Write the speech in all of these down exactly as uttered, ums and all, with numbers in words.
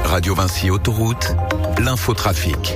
Radio Vinci Autoroute, l'infotrafic.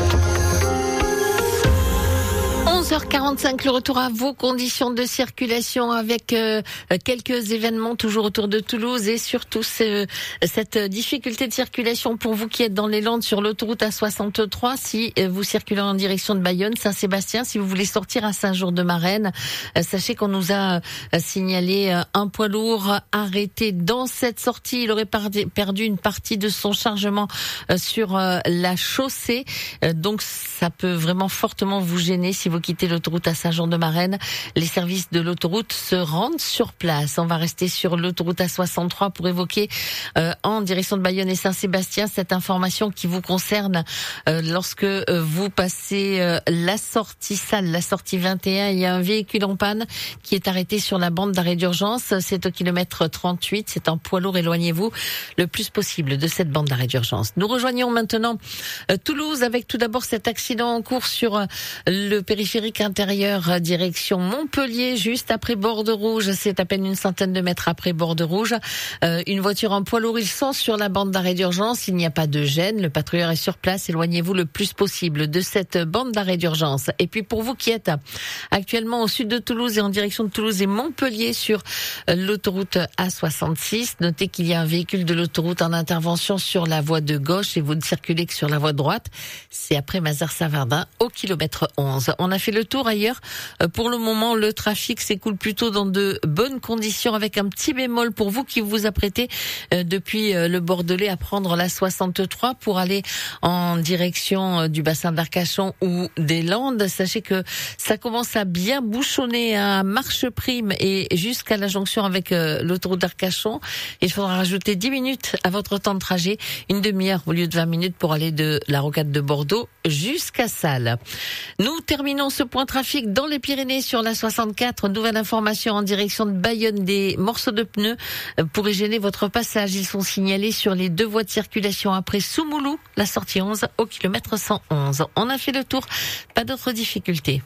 onze heures quarante-cinq, le retour à vos conditions de circulation avec euh, quelques événements toujours autour de Toulouse et surtout ce, cette difficulté de circulation pour vous qui êtes dans les Landes sur l'autoroute A soixante-trois. Si vous circulez en direction de Bayonne, Saint-Sébastien, si vous voulez sortir à Saint-Jour-de-Marennes, euh, sachez qu'on nous a euh, signalé euh, un poids lourd arrêté dans cette sortie. Il aurait perdu une partie de son chargement euh, sur euh, la chaussée. Euh, donc ça peut vraiment fortement vous gêner si vous quittez l'autoroute à Saint-Jean-de-Marennes. Les services de l'autoroute se rendent sur place. On va rester sur l'autoroute A soixante-trois pour évoquer euh, en direction de Bayonne et Saint-Sébastien cette information qui vous concerne euh, lorsque euh, vous passez euh, la sortie salle, la sortie vingt et un. Il y a un véhicule en panne qui est arrêté sur la bande d'arrêt d'urgence. C'est au kilomètre trente-huit. C'est un poids lourd. Éloignez-vous le plus possible de cette bande d'arrêt d'urgence. Nous rejoignons maintenant euh, Toulouse avec tout d'abord cet accident en cours sur euh, le périphérique intérieur direction Montpellier, juste après Borderouge. C'est à peine une centaine de mètres après Borderouge. Euh, une voiture en poids lourd, ils sont sur la bande d'arrêt d'urgence. Il n'y a pas de gêne. Le patrouilleur est sur place. Éloignez-vous le plus possible de cette bande d'arrêt d'urgence. Et puis pour vous qui êtes actuellement au sud de Toulouse et en direction de Toulouse et Montpellier sur l'autoroute A soixante-six, notez qu'il y a un véhicule de l'autoroute en intervention sur la voie de gauche et vous ne circulez que sur la voie de droite. C'est après Mazars-Savardin au kilomètre onze. On a fait le tour ailleurs. Pour le moment, le trafic s'écoule plutôt dans de bonnes conditions avec un petit bémol pour vous qui vous apprêtez depuis le Bordelais à prendre la soixante-trois pour aller en direction du bassin d'Arcachon ou des Landes. Sachez que ça commence à bien bouchonner à Marcheprime et jusqu'à la jonction avec l'autoroute d'Arcachon. Il faudra rajouter dix minutes à votre temps de trajet, une demi-heure au lieu de vingt minutes pour aller de la rocade de Bordeaux jusqu'à Salles. Nous terminons ce point trafic dans les Pyrénées sur la soixante-quatre. Nouvelle information en direction de Bayonne. Des morceaux de pneus pourraient gêner votre passage. Ils sont signalés sur les deux voies de circulation après Soumoulou, la sortie onze au kilomètre cent onze. On a fait le tour. Pas d'autres difficultés.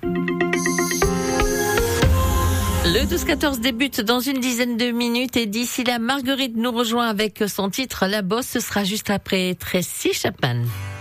Le douze quatorze débute dans une dizaine de minutes et d'ici là, Marguerite nous rejoint avec son titre La Bosse. Ce sera juste après Tracy Chapman.